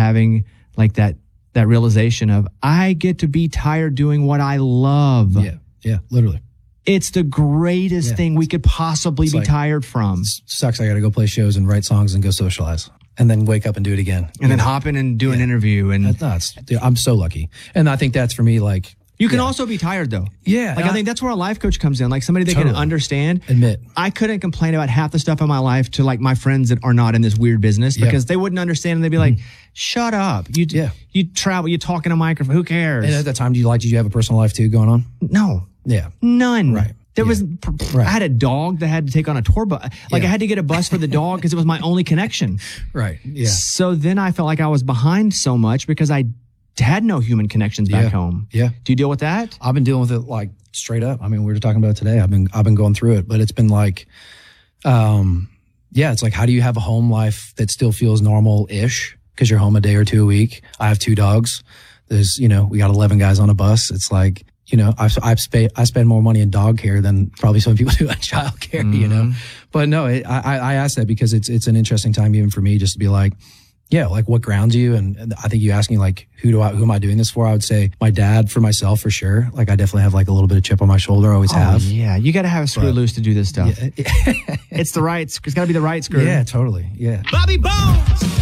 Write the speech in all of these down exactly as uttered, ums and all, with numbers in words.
having like that that realization of I get to be tired doing what I love. Yeah, yeah, literally. It's the greatest yeah. thing we could possibly it's be like, tired from. Sucks. I got to go play shows and write songs and go socialize, and then wake up and do it again, and then know? hop in and do yeah. an interview. And that's nuts. Dude, I'm so lucky, and I think that's for me. Like you can yeah. also be tired though. Yeah, like I, I think that's where a life coach comes in. Like somebody that totally. can understand. Admit. I couldn't complain about half the stuff in my life to like my friends that are not in this weird business because yeah. they wouldn't understand and they'd be like, "Shut up! You yeah. you travel, you talk in a microphone. Who cares?" And at that time, do you like? Did you have a personal life too going on? No. Yeah. None. Right. There yeah. was, right. I had a dog that had to take on a tour bus. Like yeah. I had to get a bus for the dog because it was my only connection. Right. Yeah. So then I felt like I was behind so much because I had no human connections back yeah. home. Yeah. Do you deal with that? I've been dealing with it like straight up. I mean, we were talking about it today. I've been, I've been going through it, but it's been like, um, yeah, it's like, how do you have a home life that still feels normal-ish? Because you're home a day or two a week. I have two dogs. There's, you know, we got eleven guys on a bus. It's like, you know, I've, I've spent, I spend more money in dog care than probably some people do on child care, mm-hmm. you know? But no, it, I, I ask that because it's, it's an interesting time even for me just to be like, yeah, like what grounds you? And I think you ask me like, who do I, who am I doing this for? I would say my dad for myself for sure. Like I definitely have like a little bit of chip on my shoulder. I always oh, have. Yeah. You got to have a screw but, loose to do this stuff. Yeah. It's the right, it's got to be the right screw. Yeah, totally. Yeah. Bobby Bones.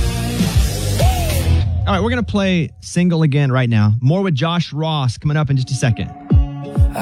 All right, we're going to play Single again right now. More with Josh Ross coming up in just a second.